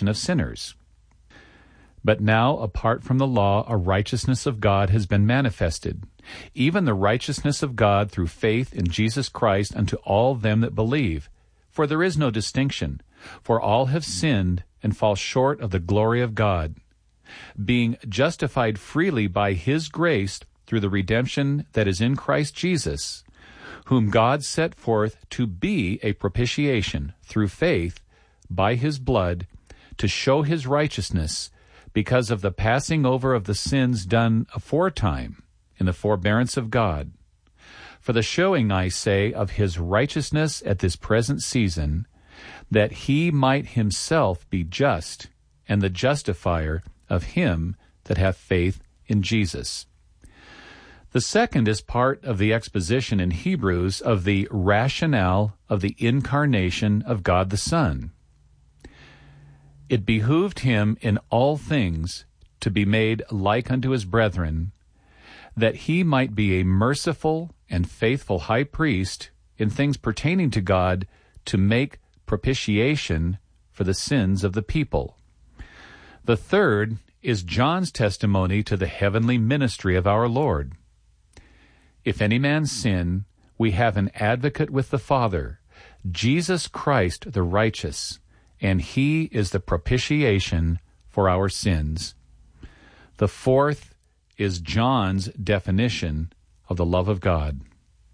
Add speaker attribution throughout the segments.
Speaker 1: salvation of sinners. But now, apart from the law, a righteousness of God has been manifested, even the righteousness of God through faith in Jesus Christ unto all them that believe. For there is no distinction, for all have sinned and fall short of the glory of God, being justified freely by his grace through the redemption that is in Christ Jesus, whom God set forth to be a propitiation through faith by his blood, to show his righteousness, because of the passing over of the sins done aforetime in the forbearance of God, for the showing, I say, of his righteousness at this present season, that he might himself be just, and the justifier of him that hath faith in Jesus. The second is part of the exposition in Hebrews of the rationale of the incarnation of God the Son. It behooved him in all things to be made like unto his brethren, that he might be a merciful and faithful high priest in things pertaining to God, to make propitiation for the sins of the people. The third is John's testimony to the heavenly ministry of our Lord. If any man sin, we have an advocate with the Father, Jesus Christ the righteous, and he is the propitiation for our sins. The fourth is John's definition of the love of God.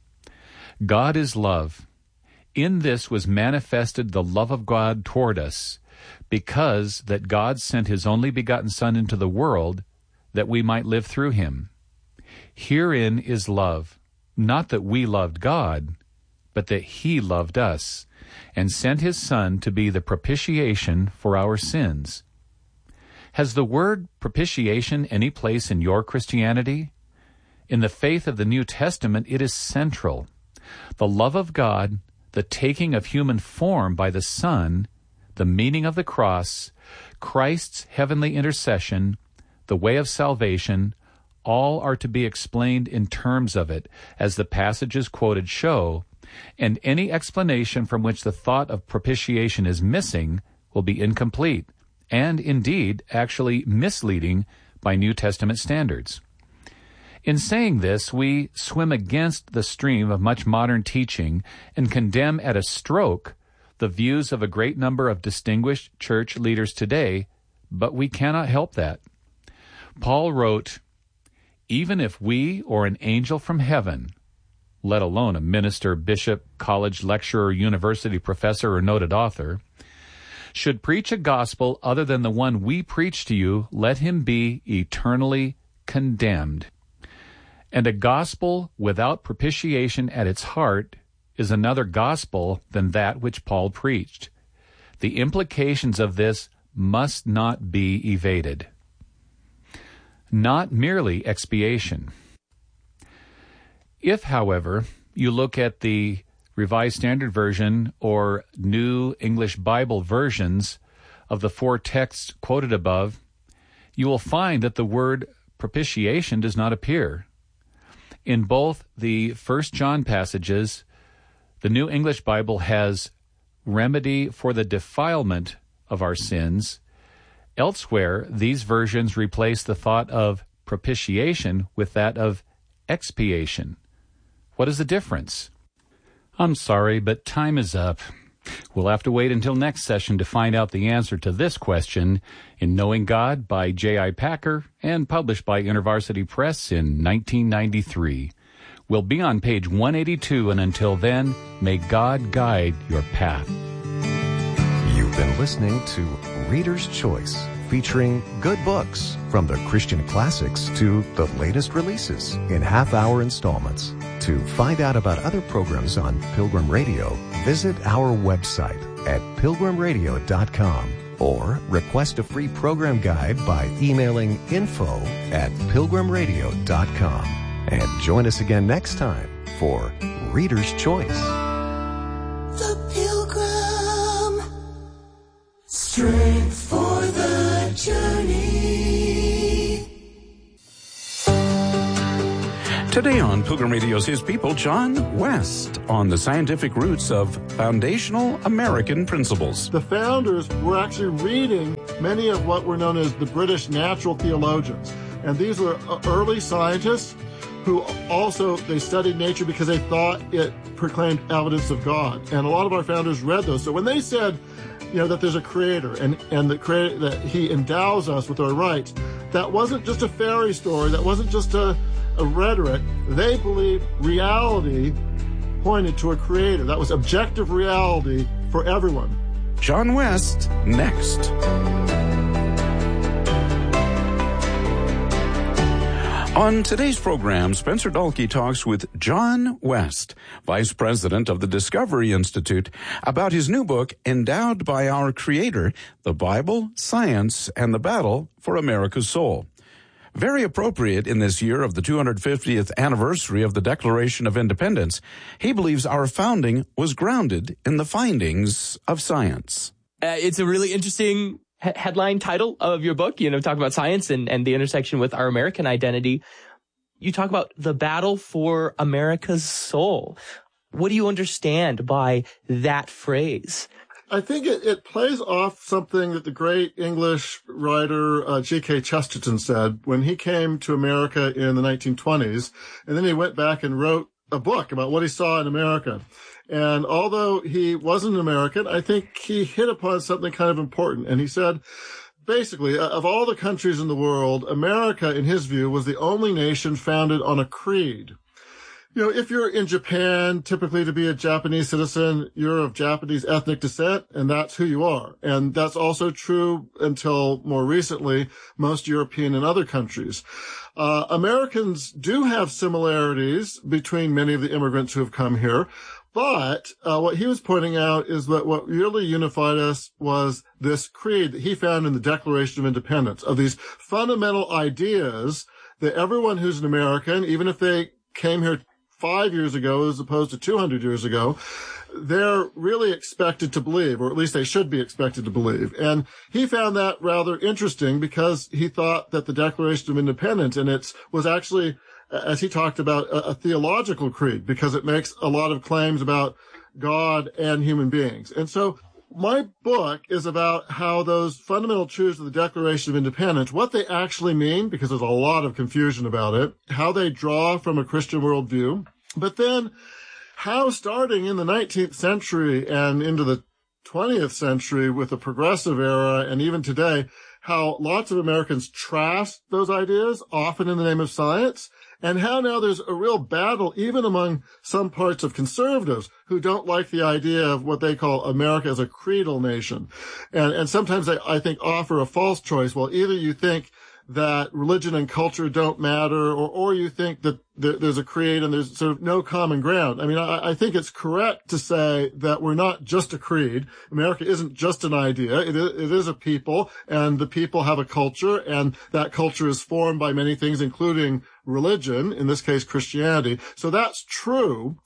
Speaker 1: God is love. In this was manifested the love of God toward us, because that God sent his only begotten Son into the world, that we might live through him. Herein is love, not that we loved God, but that he loved us, and sent his Son to be the propitiation for our sins. Has the word propitiation any place in your Christianity? In the faith of the New Testament, it is central. The love of God, the taking of human form by the Son, the meaning of the cross, Christ's heavenly intercession, the way of salvation, all are to be explained in terms of it, as the passages quoted show, and any explanation from which the thought of propitiation is missing will be incomplete, and indeed actually misleading by New Testament standards. In saying this, we swim against the stream of much modern teaching and condemn at a stroke the views of a great number of distinguished church leaders today, but we cannot help that. Paul wrote, "Even if we or an angel from heaven, let alone a minister, bishop, college lecturer, university professor, or noted author, should preach a gospel other than the one we preach to you, let him be eternally condemned. And a gospel without propitiation at its heart is another gospel than that which Paul preached. The implications of this must not be evaded." Not merely expiation. If, however, you look at the Revised Standard Version or New English Bible versions of the four texts quoted above, you will find that the word propitiation does not appear. In both the 1 John passages, the New English Bible has remedy for the defilement of our sins. Elsewhere, these versions replace the thought of propitiation with that of expiation. What is the difference? I'm sorry, but time is up. We'll have to wait until next session to find out the answer to this question in Knowing God by J.I. Packer and published by InterVarsity Press in 1993. We'll be on page 182, and until then, may God guide your path.
Speaker 2: You've been listening to Reader's Choice, featuring good books from the Christian classics to the latest releases in half-hour installments. To find out about other programs on Pilgrim Radio, visit our website at pilgrimradio.com or request a free program guide by emailing info@pilgrimradio.com. And join us again next time for Reader's Choice.
Speaker 3: The Pilgrim. Strength for the journey.
Speaker 4: Today on Pilgrim Radio's His People, John West on the scientific roots of foundational American principles.
Speaker 5: The founders were actually reading many of what were known as the British natural theologians. And these were early scientists who also, they studied nature because they thought it proclaimed evidence of God. And a lot of our founders read those. So when they said, that there's a creator and that he endows us with our rights, that wasn't just a fairy story. That wasn't just a rhetoric. They believed reality pointed to a creator. That was objective reality for everyone.
Speaker 4: John West, next. On today's program, Spencer Dahlke talks with John West, Vice President of the Discovery Institute, about his new book, Endowed by Our Creator, The Bible, Science, and the Battle for America's Soul. Very appropriate in this year of the 250th anniversary of the Declaration of Independence, he believes our founding was grounded in the findings of science.
Speaker 6: It's a really interesting headline title of your book, talk about science and the intersection with our American identity. You talk about the battle for America's soul. What do you understand by that phrase?
Speaker 5: I think it plays off something that the great English writer G.K. Chesterton said when he came to America in the 1920s, and then he went back and wrote a book about what he saw in America. And although he wasn't an American, I think he hit upon something kind of important. And he said, basically, of all the countries in the world, America, in his view, was the only nation founded on a creed. If you're in Japan, typically to be a Japanese citizen, you're of Japanese ethnic descent, and that's who you are. And that's also true until more recently, most European and other countries. Americans do have similarities between many of the immigrants who have come here. But what he was pointing out is that what really unified us was this creed that he found in the Declaration of Independence, of these fundamental ideas that everyone who's an American, even if they came here 5 years ago as opposed to 200 years ago, they're really expected to believe, or at least they should be expected to believe. And he found that rather interesting because he thought that the Declaration of Independence and it was actually, as he talked about, a theological creed because it makes a lot of claims about God and human beings. And so my book is about how those fundamental truths of the Declaration of Independence, what they actually mean, because there's a lot of confusion about it, how they draw from a Christian worldview, but then how starting in the 19th century and into the 20th century with the progressive era and even today, how lots of Americans trashed those ideas, often in the name of science, and how now there's a real battle even among some parts of conservatives who don't like the idea of what they call America as a creedal nation. And sometimes they, I think, offer a false choice. Well, either you think that religion and culture don't matter, or you think that there's a creed and there's sort of no common ground. I mean, I think it's correct to say that we're not just a creed. America isn't just an idea. It is a people, and the people have a culture, and that culture is formed by many things, including religion, in this case, Christianity. So that's true.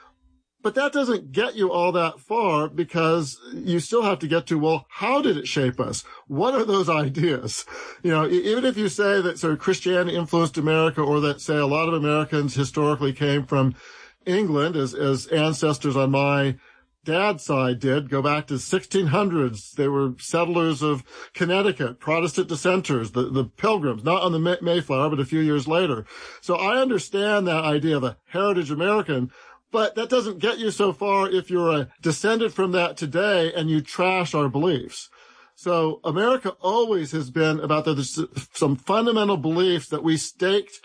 Speaker 5: But that doesn't get you all that far because you still have to get to, well, how did it shape us? What are those ideas? Even if you say that sort of Christianity influenced America, or that, say, a lot of Americans historically came from England, as ancestors on my dad's side did, go back to 1600s. They were settlers of Connecticut, Protestant dissenters, the Pilgrims, not on the Mayflower, but a few years later. So I understand that idea of a heritage American, but that doesn't get you so far if you're a descendant from that today and you trash our beliefs. So America always has been about some fundamental beliefs that we staked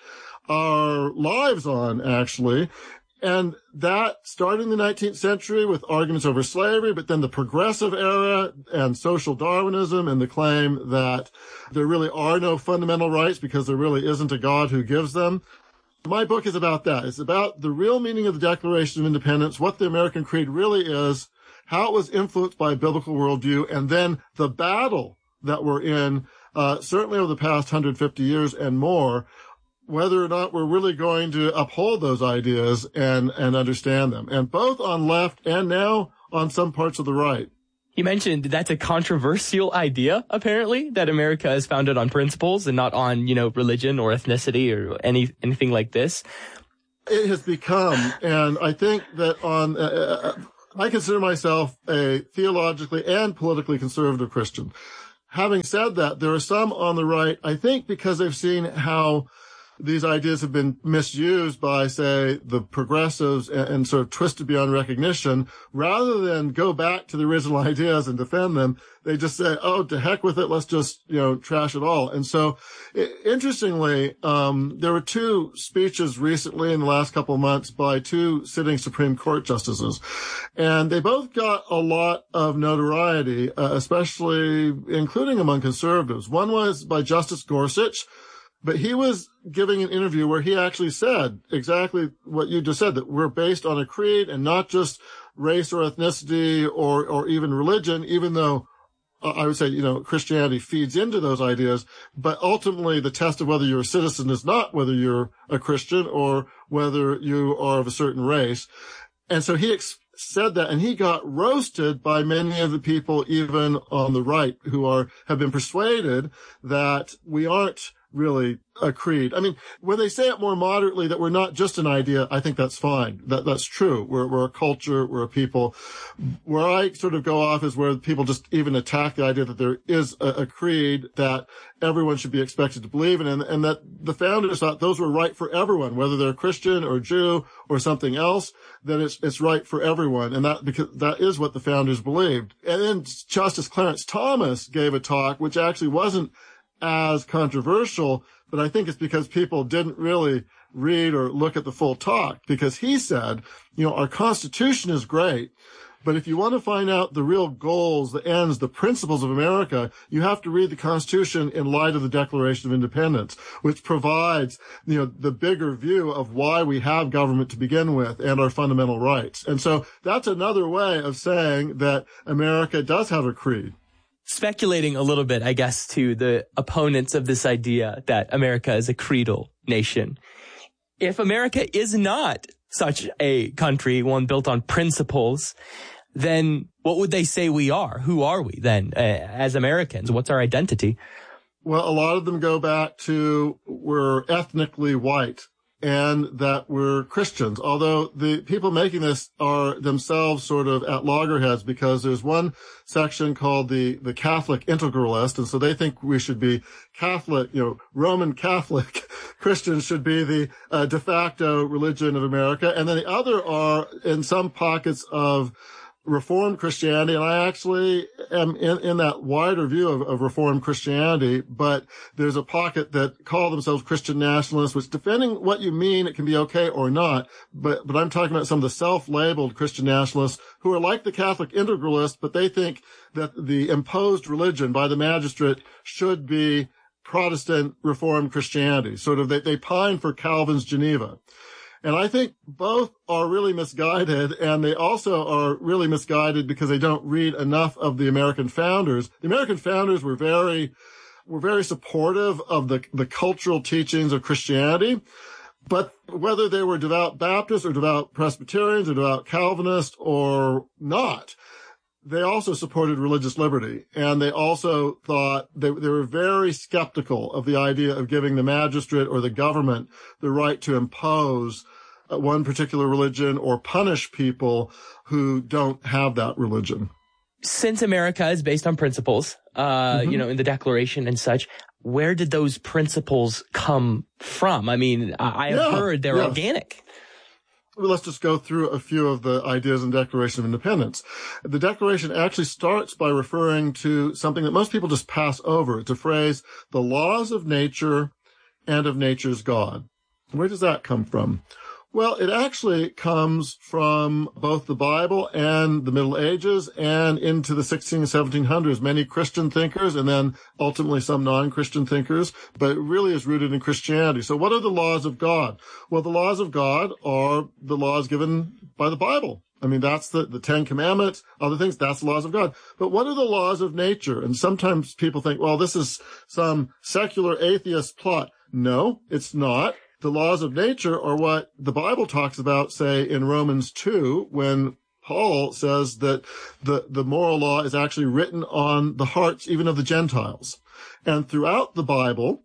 Speaker 5: our lives on, actually. And that started in the 19th century with arguments over slavery, but then the progressive era and social Darwinism and the claim that there really are no fundamental rights because there really isn't a God who gives them. My book is about that. It's about the real meaning of the Declaration of Independence, what the American creed really is, how it was influenced by a biblical worldview, and then the battle that we're in, certainly over the past 150 years and more, whether or not we're really going to uphold those ideas and understand them. And both on left and now on some parts of the right.
Speaker 6: You mentioned that's a controversial idea, apparently, that America is founded on principles and not on, religion or ethnicity or anything like this.
Speaker 5: It has become, and I think that I consider myself a theologically and politically conservative Christian. Having said that, there are some on the right, I think because they've seen how these ideas have been misused by, say, the progressives and sort of twisted beyond recognition. Rather than go back to the original ideas and defend them, they just say, oh, to heck with it, let's just, trash it all. And so, interestingly, there were two speeches recently in the last couple of months by two sitting Supreme Court justices. And they both got a lot of notoriety, especially including among conservatives. One was by Justice Gorsuch, but he was giving an interview where he actually said exactly what you just said, that we're based on a creed and not just race or ethnicity or even religion, even though I would say, Christianity feeds into those ideas. But ultimately, the test of whether you're a citizen is not whether you're a Christian or whether you are of a certain race. And so he said that, and he got roasted by many of the people, even on the right, who have been persuaded that we aren't really a creed. I mean, when they say it more moderately that we're not just an idea, I think that's fine. That's true. We're a culture. We're a people. Where I sort of go off is where people just even attack the idea that there is a creed that everyone should be expected to believe in, and that the founders thought those were right for everyone, whether they're Christian or Jew or something else, that it's right for everyone. And because that is what the founders believed. And then Justice Clarence Thomas gave a talk, which actually wasn't as controversial, but I think it's because people didn't really read or look at the full talk, because he said, our Constitution is great, but if you want to find out the real goals, the ends, the principles of America, you have to read the Constitution in light of the Declaration of Independence, which provides, the bigger view of why we have government to begin with and our fundamental rights. And so that's another way of saying that America does have a creed.
Speaker 6: Speculating a little bit, I guess, to the opponents of this idea that America is a creedal nation. If America is not such a country, one built on principles, then what would they say we are? Who are we then as Americans? What's our identity?
Speaker 5: Well, a lot of them go back to we're ethnically white and that we're Christians, although the people making this are themselves sort of at loggerheads, because there's one section called the Catholic Integralist, and so they think we should be Catholic, Roman Catholic Christians should be the de facto religion of America, and then the other are in some pockets of Reformed Christianity, and I actually am in that wider view of Reformed Christianity, but there's a pocket that call themselves Christian nationalists, which, depending what you mean, it can be okay or not, but I'm talking about some of the self-labeled Christian nationalists who are like the Catholic Integralists, but they think that the imposed religion by the magistrate should be Protestant Reformed Christianity. Sort of, they pine for Calvin's Geneva. And I think both are really misguided, and they also are really misguided because they don't read enough of the American founders. The American founders were very supportive of the cultural teachings of Christianity, but whether they were devout Baptists or devout Presbyterians or devout Calvinists or not, they also supported religious liberty, and they also thought they were very skeptical of the idea of giving the magistrate or the government the right to impose one particular religion or punish people who don't have that religion.
Speaker 6: Since America is based on principles, in the Declaration and such, where did those principles come from? I mean, I have heard they're organic.
Speaker 5: Well, let's just go through a few of the ideas in the Declaration of Independence. The Declaration actually starts by referring to something that most people just pass over. It's a phrase, the laws of nature and of nature's God. Where does that come from? Well, it actually comes from both the Bible and the Middle Ages and into the 1600s and 1700s. Many Christian thinkers and then ultimately some non-Christian thinkers, but it really is rooted in Christianity. So what are the laws of God? Well, the laws of God are the laws given by the Bible. I mean, that's the Ten Commandments, other things, that's the laws of God. But what are the laws of nature? And sometimes people think, well, this is some secular atheist plot. No, it's not. The laws of nature are what the Bible talks about, say, in Romans 2, when Paul says that the moral law is actually written on the hearts even of the Gentiles. And throughout the Bible,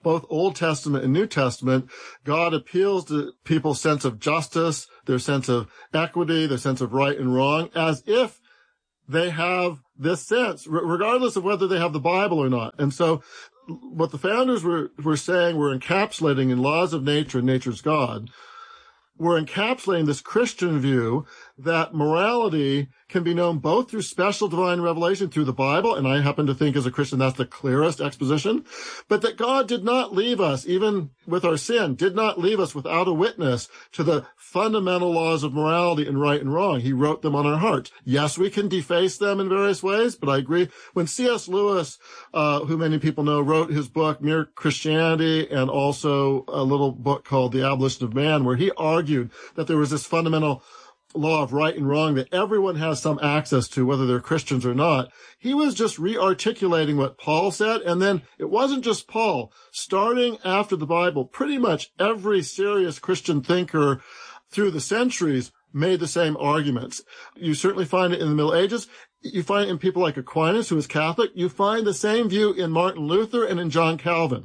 Speaker 5: both Old Testament and New Testament, God appeals to people's sense of justice, their sense of equity, their sense of right and wrong, as if they have this sense, regardless of whether they have the Bible or not. And so what the founders were saying, we're encapsulating in laws of nature and nature's God, we're encapsulating this Christian view that morality can be known both through special divine revelation through the Bible, and I happen to think as a Christian that's the clearest exposition, but that God did not leave us, even with our sin, did not leave us without a witness to the fundamental laws of morality and right and wrong. He wrote them on our hearts. Yes, we can deface them in various ways, but I agree. When C.S. Lewis, who many people know, wrote his book, Mere Christianity, and also a little book called The Abolition of Man, where he argued that there was this fundamental law of right and wrong that everyone has some access to, whether they're Christians or not. He was just re-articulating what Paul said, and then it wasn't just Paul. Starting after the Bible, pretty much every serious Christian thinker through the centuries made the same arguments. You certainly find it in the Middle Ages. You find it in people like Aquinas, who was Catholic. You find the same view in Martin Luther and in John Calvin.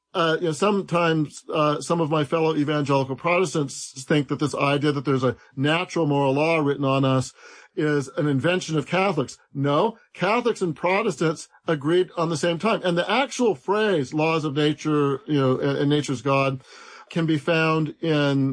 Speaker 5: Sometimes some of my fellow evangelical Protestants think that this idea that there's a natural moral law written on us is an invention of Catholics. No, Catholics and Protestants agreed on the same time. And the actual phrase, laws of nature, and nature's God, can be found in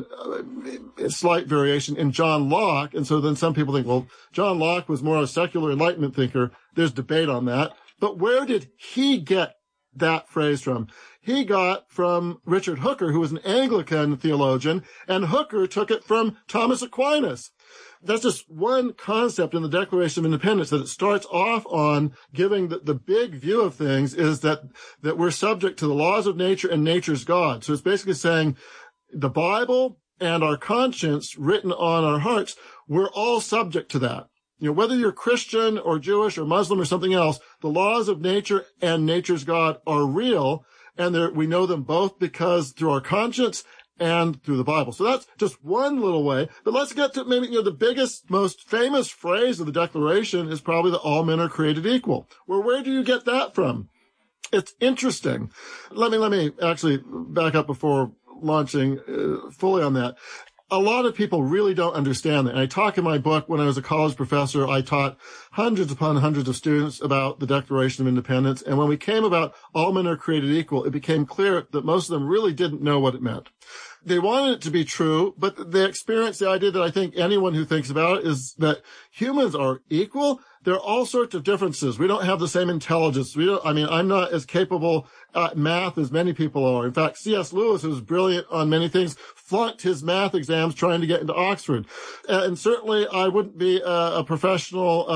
Speaker 5: a slight variation in John Locke. And so then some people think, well, John Locke was more a secular Enlightenment thinker. There's debate on that. But where did he get that phrase from? He got from Richard Hooker, who was an Anglican theologian, and Hooker took it from Thomas Aquinas. That's just one concept in the Declaration of Independence, that it starts off on giving the big view of things is that we're subject to the laws of nature and nature's God. So it's basically saying the Bible and our conscience written on our hearts, we're all subject to that. Whether you're Christian or Jewish or Muslim or something else, the laws of nature and nature's God are real, and we know them both because through our conscience and through the Bible. So that's just one little way. But let's get to maybe, the biggest, most famous phrase of the Declaration is probably that all men are created equal. Well, where do you get that from? It's interesting. Let me actually back up before launching fully on that. A lot of people really don't understand that. And I talk in my book, when I was a college professor, I taught hundreds upon hundreds of students about the Declaration of Independence. And when we came about all men are created equal, it became clear that most of them really didn't know what it meant. They wanted it to be true, but they experienced the idea that I think anyone who thinks about it is that humans are equal. There are all sorts of differences. We don't have the same intelligence. I'm not as capable at math as many people are. In fact, C.S. Lewis, who was brilliant on many things, flunked his math exams trying to get into Oxford. And certainly I wouldn't be a professional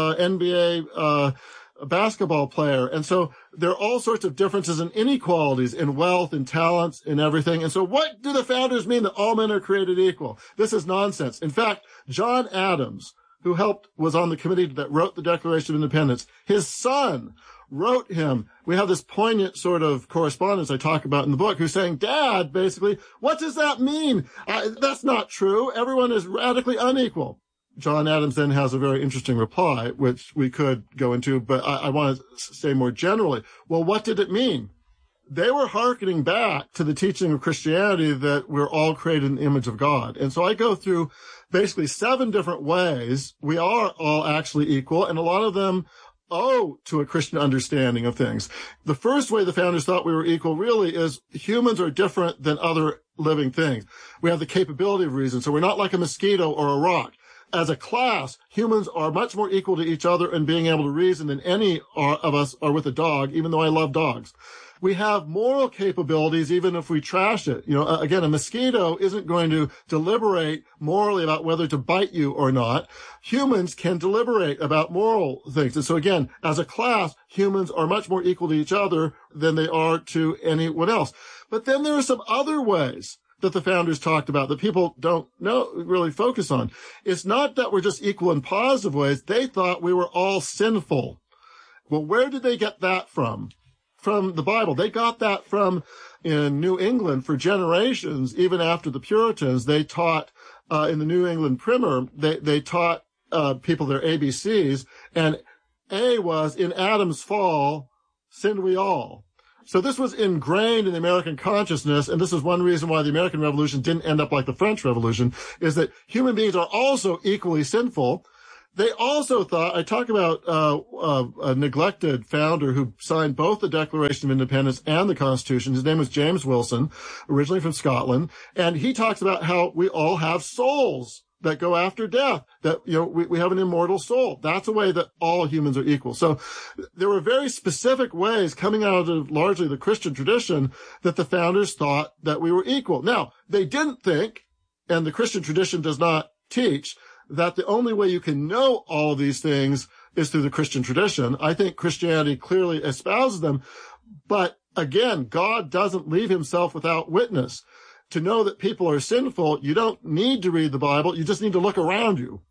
Speaker 5: NBA basketball player. And so there are all sorts of differences and inequalities in wealth and talents and everything. And so what do the founders mean that all men are created equal? This is nonsense. In fact, John Adams, who was on the committee that wrote the Declaration of Independence, his son wrote him. We have this poignant sort of correspondence I talk about in the book, who's saying, Dad, basically, what does that mean? That's not true. Everyone is radically unequal. John Adams then has a very interesting reply, which we could go into, but I want to say more generally. Well, what did it mean? They were hearkening back to the teaching of Christianity that we're all created in the image of God. And so I go through basically 7 different ways we are all actually equal, and a lot of them owe to a Christian understanding of things. The first way the founders thought we were equal really is humans are different than other living things. We have the capability of reason, so we're not like a mosquito or a rock. As a class, humans are much more equal to each other in being able to reason than any of us are with a dog, even though I love dogs. We have moral capabilities even if we trash it. Again, a mosquito isn't going to deliberate morally about whether to bite you or not. Humans can deliberate about moral things. And so again, as a class, humans are much more equal to each other than they are to anyone else. But then there are some other ways that the founders talked about that people don't really focus on. It's not that we're just equal in positive ways. They thought we were all sinful. Well, where did they get that from? From the Bible. They got that from in New England for generations. Even after the Puritans, they taught in the New England Primer, they taught people their ABCs, and A was, in Adam's fall, sinned we all. So this was ingrained in the American consciousness, and this is one reason why the American Revolution didn't end up like the French Revolution, is that human beings are also equally sinful. They also thought, I talk about a neglected founder who signed both the Declaration of Independence and the Constitution. His name was James Wilson, originally from Scotland, and he talks about how we all have souls that go after death, that, we have an immortal soul. That's a way that all humans are equal. So there were very specific ways coming out of largely the Christian tradition that the founders thought that we were equal. Now, they didn't think, and the Christian tradition does not teach, that the only way you can know all of these things is through the Christian tradition. I think Christianity clearly espouses them. But again, God doesn't leave himself without witness. To know that people are sinful, you don't need to read the Bible. You just need to look around you.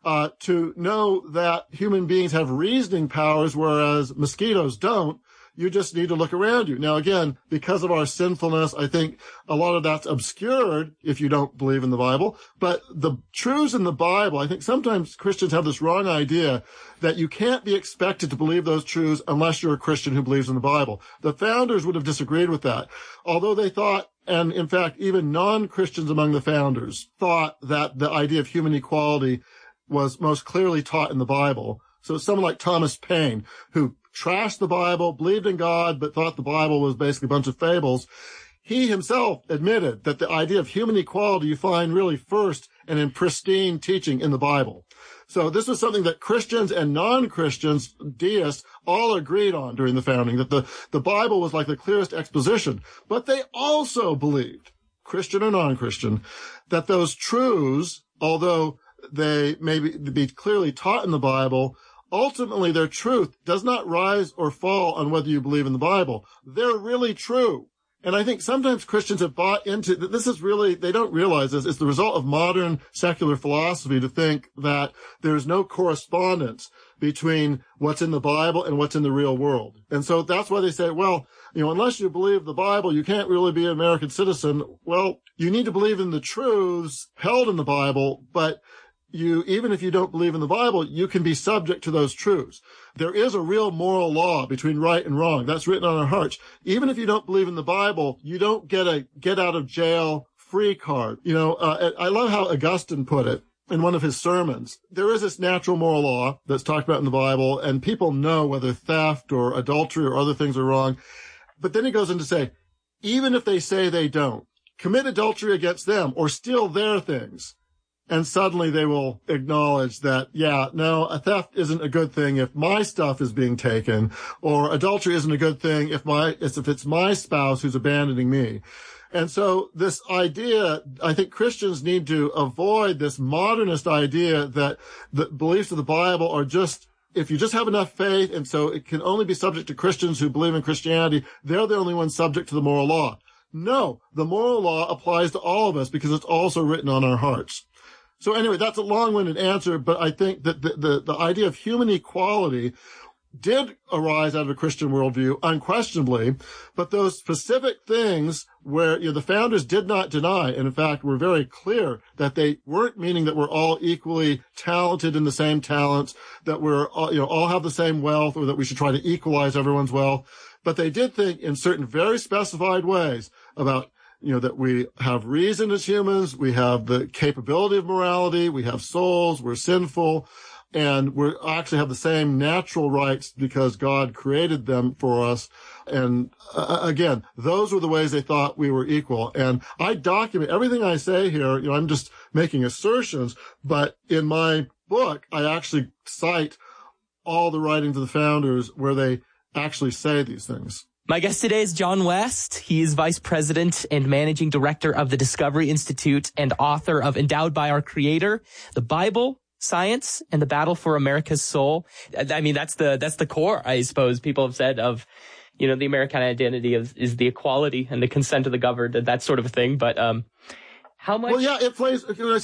Speaker 5: To know that human beings have reasoning powers, whereas mosquitoes don't, you just need to look around you. Now, again, because of our sinfulness, I think a lot of that's obscured if you don't believe in the Bible. But the truths in the Bible, I think sometimes Christians have this wrong idea that you can't be expected to believe those truths unless you're a Christian who believes in the Bible. The founders would have disagreed with that. Although they thought, and in fact, even non-Christians among the founders thought that the idea of human equality was most clearly taught in the Bible. So someone like Thomas Paine, who trashed the Bible, believed in God, but thought the Bible was basically a bunch of fables, he himself admitted that the idea of human equality you find really first and in pristine teaching in the Bible. So this was something that Christians and non-Christians, deists, all agreed on during the founding, that the Bible was like the clearest exposition. But they also believed, Christian or non-Christian, that those truths, although they may be clearly taught in the Bible, ultimately their truth does not rise or fall on whether you believe in the Bible. They're really true. And I think sometimes Christians have bought into that. This is really, they don't realize this. It's the result of modern secular philosophy to think that there's no correspondence between what's in the Bible and what's in the real world. And so that's why they say, well, unless you believe the Bible, you can't really be an American citizen. Well, you need to believe in the truths held in the Bible, but even if you don't believe in the Bible, you can be subject to those truths. There is a real moral law between right and wrong. That's written on our hearts. Even if you don't believe in the Bible, you don't get a get out of jail free card. I love how Augustine put it in one of his sermons. There is this natural moral law that's talked about in the Bible, and people know whether theft or adultery or other things are wrong. But then he goes on to say, even if they say they don't, commit adultery against them or steal their things, and suddenly they will acknowledge that, a theft isn't a good thing if my stuff is being taken, or adultery isn't a good thing if it's my spouse who's abandoning me. And so this idea, I think Christians need to avoid this modernist idea that the beliefs of the Bible are just, if you just have enough faith, and so it can only be subject to Christians who believe in Christianity, they're the only ones subject to the moral law. No, the moral law applies to all of us because it's also written on our hearts. So anyway, that's a long-winded answer, but I think that the idea of human equality did arise out of a Christian worldview, unquestionably, but those specific things where the founders did not deny, and in fact were very clear that they weren't meaning that we're all equally talented in the same talents, that we're all have the same wealth, or that we should try to equalize everyone's wealth, but they did think in certain very specified ways about that we have reason as humans, we have the capability of morality, we have souls, we're sinful, and we actually have the same natural rights because God created them for us. And again, those were the ways they thought we were equal. And I document everything I say here. I'm just making assertions, but in my book, I actually cite all the writings of the founders where they actually say these things.
Speaker 6: My guest today is John West. He is Vice President and Managing Director of the Discovery Institute and author of Endowed by Our Creator, The Bible, Science, and the Battle for America's Soul. I mean, that's the core, I suppose, people have said of, the American identity is the equality and the consent of the governed and that sort of a thing. But how much?
Speaker 5: Well, it plays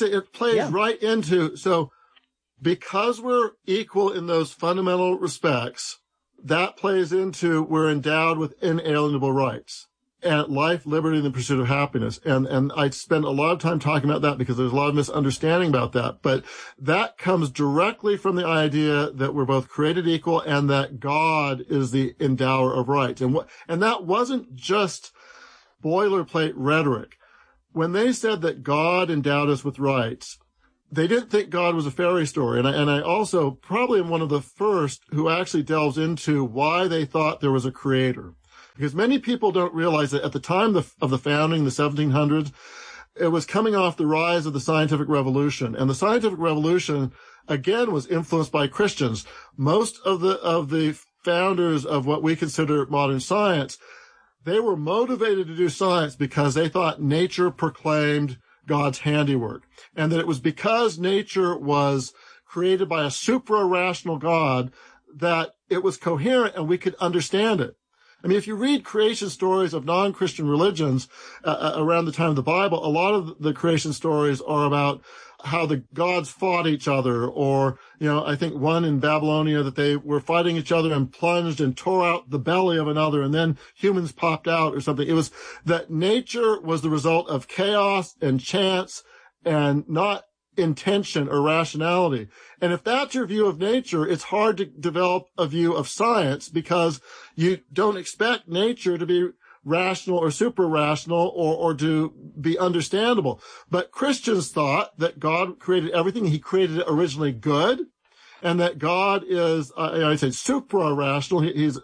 Speaker 5: right into, so because we're equal in those fundamental respects, that plays into we're endowed with inalienable rights. and life, liberty, and the pursuit of happiness. And I spend a lot of time talking about that because there's a lot of misunderstanding about that. But that comes directly from the idea that we're both created equal and that God is the endower of rights. And that wasn't just boilerplate rhetoric. When they said that God endowed us with rights, they didn't think God was a fairy story. And I also probably am one of the first who actually delves into why they thought there was a creator. Because many people don't realize that at the time of the founding, the 1700s, it was coming off the rise of the scientific revolution. And the scientific revolution, again, was influenced by Christians. Most of the founders of what we consider modern science, they were motivated to do science because they thought nature proclaimed God's handiwork. And that it was because nature was created by a supra-rational God that it was coherent and we could understand it. I mean, if you read creation stories of non-Christian religions around the time of the Bible, a lot of the creation stories are about how the gods fought each other, or, I think one in Babylonia that they were fighting each other and plunged and tore out the belly of another, and then humans popped out or something. It was that nature was the result of chaos and chance and not intention or rationality. And if that's your view of nature, it's hard to develop a view of science because you don't expect nature to be rational or super rational or to be understandable. But Christians thought that God created everything. He created it originally good, and that God is, I say supra rational.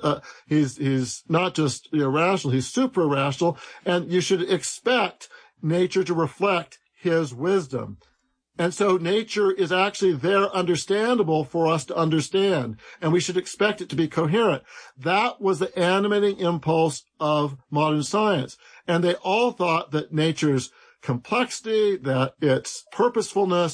Speaker 5: He's not just rational. He's supra rational, and you should expect nature to reflect his wisdom. And so nature is actually there understandable for us to understand, and we should expect it to be coherent. That was the animating impulse of modern science. And they all thought that nature's complexity, that its purposefulness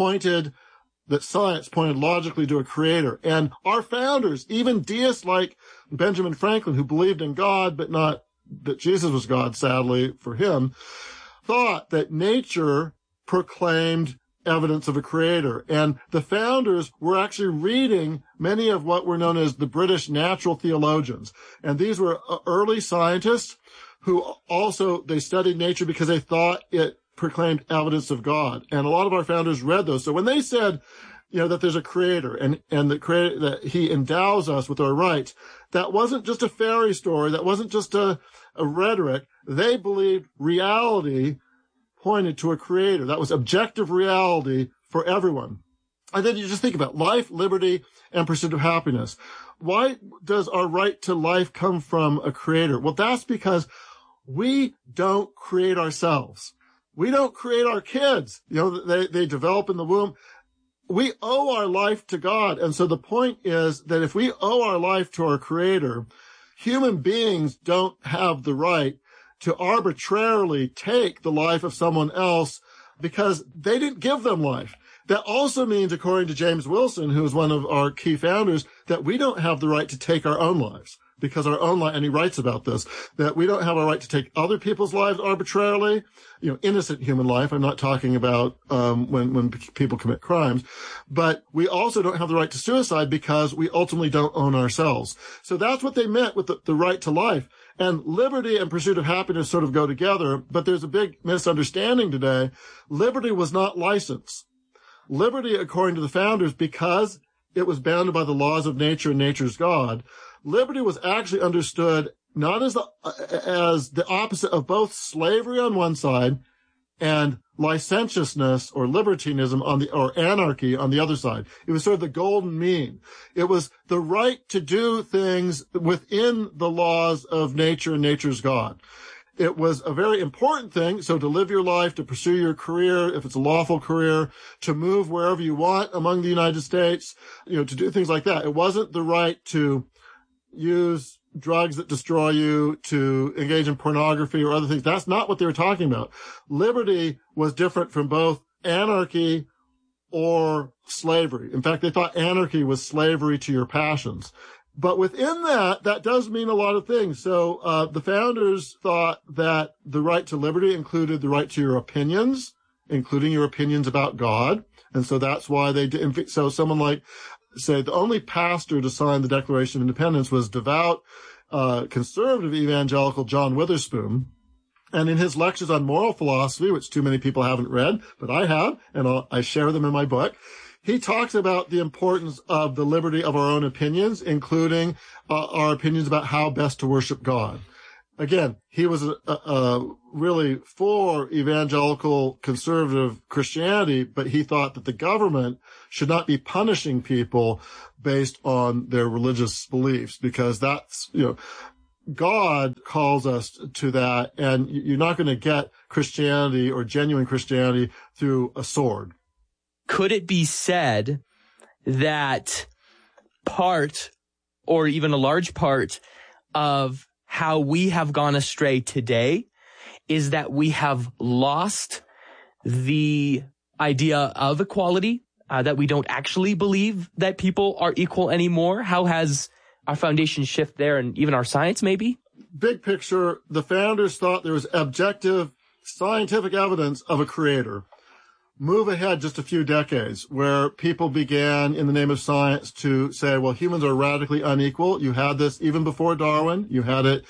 Speaker 5: that science pointed logically to a creator. And our founders, even deists like Benjamin Franklin, who believed in God, but not that Jesus was God, sadly for him, thought that nature proclaimed evidence of a creator. And the founders were actually reading many of what were known as the British natural theologians. And these were early scientists who also, they studied nature because they thought it proclaimed evidence of God. And a lot of our founders read those. So when they said, that there's a creator and the creator, that he endows us with our rights, that wasn't just a fairy story. That wasn't just a rhetoric. They believed reality pointed to a creator. That was objective reality for everyone. And then you just think about life, liberty, and pursuit of happiness. Why does our right to life come from a creator? Well, that's because we don't create ourselves. We don't create our kids. They develop in the womb. We owe our life to God. And so the point is that if we owe our life to our creator, human beings don't have the right to arbitrarily take the life of someone else because they didn't give them life. That also means, according to James Wilson, who is one of our key founders, that we don't have the right to take our own lives because our own life, and he writes about this, that we don't have a right to take other people's lives arbitrarily, innocent human life. I'm not talking about, when people commit crimes, but we also don't have the right to suicide because we ultimately don't own ourselves. So that's what they meant with the right to life. And liberty and pursuit of happiness sort of go together, but there's a big misunderstanding today. Liberty was not license. Liberty, according to the founders, because it was bounded by the laws of nature and nature's God, liberty was actually understood not as the opposite of both slavery on one side and licentiousness or libertinism or anarchy on the other side. It was sort of the golden mean. It was the right to do things within the laws of nature and nature's God. It was a very important thing. So to live your life, to pursue your career, if it's a lawful career, to move wherever you want among the United States, to do things like that. It wasn't the right to use drugs that destroy you, to engage in pornography or other things. That's not what they were talking about. Liberty was different from both anarchy or slavery. In fact, they thought anarchy was slavery to your passions. But within that does mean a lot of things. So the founders thought that the right to liberty included the right to your opinions, including your opinions about God. And so that's why they did. So someone like, say, the only pastor to sign the Declaration of Independence was devout conservative evangelical John Witherspoon. And in his lectures on moral philosophy, which too many people haven't read, but I have, and I share them in my book, he talks about the importance of the liberty of our own opinions, including our opinions about how best to worship God. Again, he was really for evangelical conservative Christianity, but he thought that the government should not be punishing people based on their religious beliefs, because that's, God calls us to that, and you're not going to get Christianity or genuine Christianity through a sword.
Speaker 6: Could it be said that part, or even a large part, of how we have gone astray today is that we have lost the idea of equality, that we don't actually believe that people are equal anymore? How has our foundation shift there, and even our science maybe?
Speaker 5: Big picture, the founders thought there was objective scientific evidence of a creator. Move ahead just a few decades where people began in the name of science to say, well, humans are radically unequal. You had this even before Darwin. You had it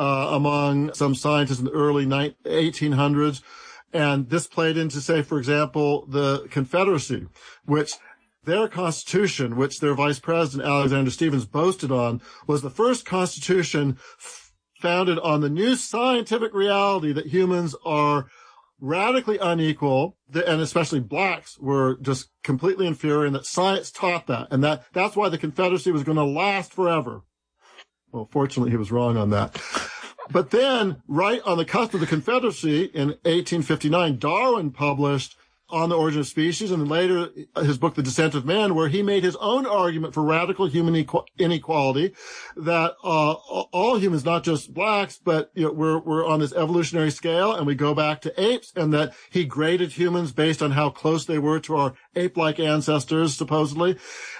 Speaker 5: among some scientists in the early 1800s. And this played into, say, for example, the Confederacy, which their constitution, which their vice president, Alexander Stephens, boasted on, was the first constitution founded on the new scientific reality that humans are radically unequal, and especially blacks were just completely inferior, and that science taught that. And that's why the Confederacy was going to last forever. Well, fortunately, he was wrong on that. But then, right on the cusp of the Confederacy, in 1859, Darwin published On the Origin of Species, and later his book, The Descent of Man, where he made his own argument for radical human inequality, that all humans, not just blacks, but we're on this evolutionary scale, and we go back to apes, and that he graded humans based on how close they were to our ape-like ancestors, supposedly.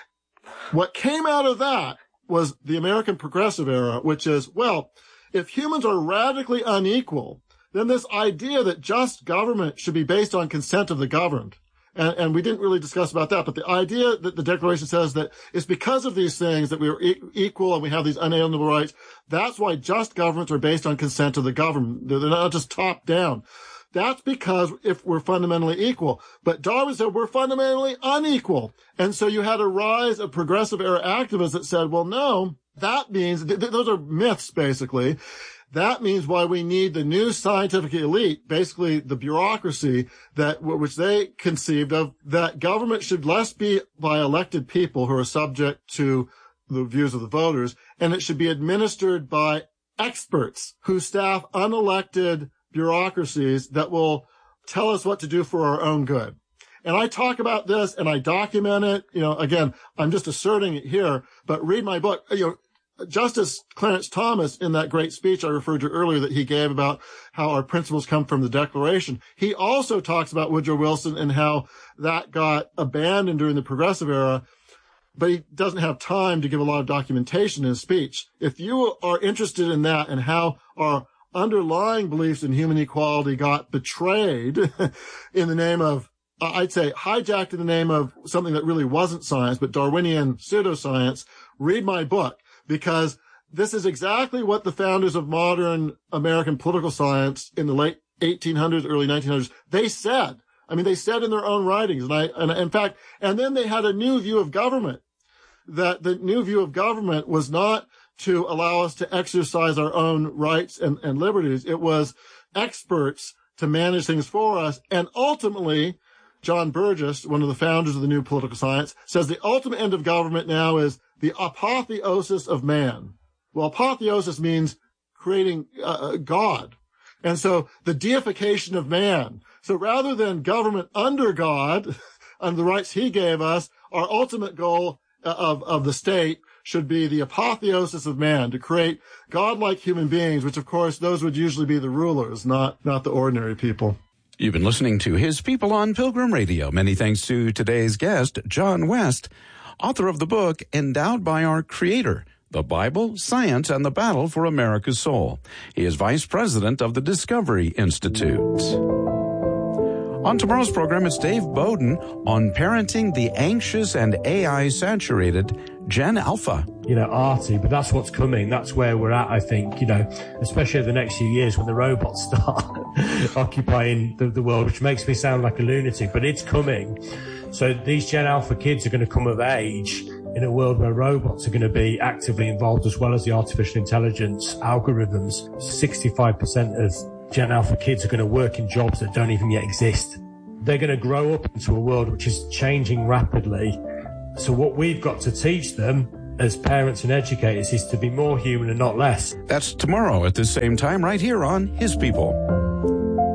Speaker 5: What came out of that was the American Progressive Era, which is, well, if humans are radically unequal, then this idea that just government should be based on consent of the governed. And we didn't really discuss about that, but the idea that the Declaration says that it's because of these things that we are equal and we have these unalienable rights. That's why just governments are based on consent of the government. They're not just top down. That's because if we're fundamentally equal. But Darwin said we're fundamentally unequal. And so you had a rise of progressive era activists that said, well, no, that means, those are myths, basically. That means why we need the new scientific elite, basically the bureaucracy which they conceived of, that government should less be by elected people who are subject to the views of the voters, and it should be administered by experts who staff unelected bureaucracies that will tell us what to do for our own good. And I talk about this and I document it. Again, I'm just asserting it here, but read my book. Justice Clarence Thomas, in that great speech I referred to earlier that he gave about how our principles come from the Declaration, he also talks about Woodrow Wilson and how that got abandoned during the Progressive Era, but he doesn't have time to give a lot of documentation in his speech. If you are interested in that and how our underlying beliefs in human equality got betrayed in the name of, I'd say hijacked in the name of something that really wasn't science, but Darwinian pseudoscience, read my book. Because this is exactly what the founders of modern American political science in the late 1800s, early 1900s, they said. I mean, they said in their own writings. And then they had a new view of government. That the new view of government was not to allow us to exercise our own rights and liberties. It was experts to manage things for us. And ultimately, John Burgess, one of the founders of the new political science, says the ultimate end of government now is the apotheosis of man. Well, apotheosis means creating God. And so the deification of man. So rather than government under God and the rights he gave us, our ultimate goal of the state should be the apotheosis of man, to create godlike human beings, which of course those would usually be the rulers, not the ordinary people.
Speaker 4: You've been listening to His People on Pilgrim Radio. Many thanks to today's guest, John West, author of the book Endowed by Our Creator, The Bible, Science, and the Battle for America's Soul. He is vice president of the Discovery Institute. On tomorrow's program, it's Dave Bowden on parenting the anxious and AI-saturated Gen Alpha.
Speaker 7: Arty, but that's what's coming. That's where we're at, I think, especially over the next few years when the robots start occupying the world, which makes me sound like a lunatic, but it's coming. So these Gen Alpha kids are going to come of age in a world where robots are going to be actively involved, as well as the artificial intelligence algorithms. 65% of Gen Alpha kids are going to work in jobs that don't even yet exist. They're going to grow up into a world which is changing rapidly. So what we've got to teach them as parents and educators is to be more human and not less.
Speaker 4: That's tomorrow at the same time right here on His People.